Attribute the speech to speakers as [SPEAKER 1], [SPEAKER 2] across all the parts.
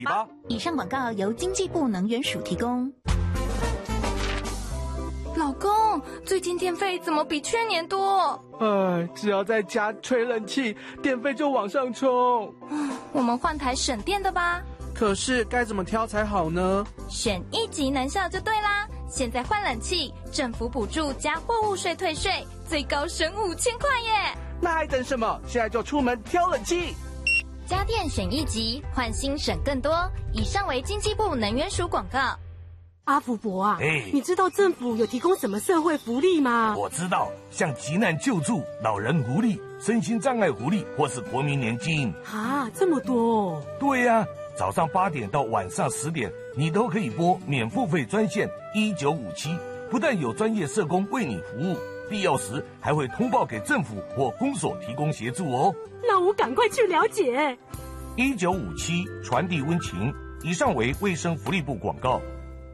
[SPEAKER 1] 以上广告由经济部能源署提供。
[SPEAKER 2] 老公，最近电费怎么比去年多？
[SPEAKER 3] 只要在家吹冷气，电费就往上冲。
[SPEAKER 2] 我们换台省电的吧。
[SPEAKER 3] 可是该怎么挑才好呢？
[SPEAKER 2] 选一级能效就对啦。现在换冷气，政府补助加货物税退税，最高省5000块耶！
[SPEAKER 3] 那还等什么？现在就出门挑冷气。
[SPEAKER 2] 家电选一级，换新省更多。以上为经济部能源署广告。
[SPEAKER 4] 阿福伯啊，你知道政府有提供什么社会福利吗？
[SPEAKER 5] 我知道，像急难救助、老人福利、身心障碍福利，或是国民年金。
[SPEAKER 4] 这么多哦。
[SPEAKER 5] 对呀，早上8点到晚上10点，你都可以拨免付费专线1957，不但有专业社工为你服务，必要时还会通报给政府或公所提供协助哦。
[SPEAKER 4] 那我赶快去了解。
[SPEAKER 5] 1957传递温情。以上为卫生福利部广告。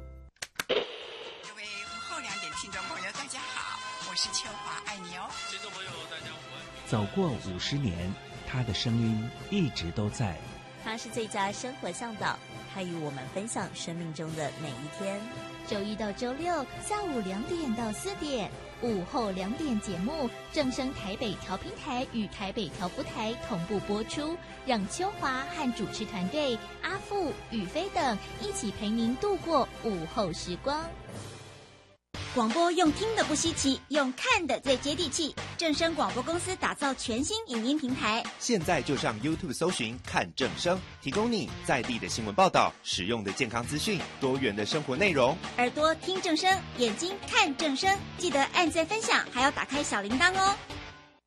[SPEAKER 6] 走过50年，他的声音一直都在。
[SPEAKER 7] 他是最佳生活向导，他与我们分享生命中的每一天。
[SPEAKER 8] 周一到周六下午2点到4点，午后2点节目正声台北调频台与台北调布台同步播出，让秋华和主持团队阿富、宇飞等一起陪您度过午后时光。
[SPEAKER 9] 广播用听的不稀奇，用看的最接地气。正声广播公司打造全新影音平台，
[SPEAKER 10] 现在就上 YouTube 搜寻看正声，提供你在地的新闻报道、实用的健康资讯、多元的生活内容。
[SPEAKER 9] 耳朵听正声，眼睛看正声，记得按赞分享，还要打开小铃铛哦。